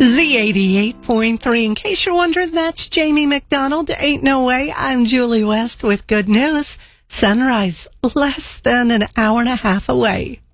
Z88.3. In case you're wondering, that's Jamie McDonald. Ain't no way. I'm Julie West with good news. Sunrise less than an hour and a half away.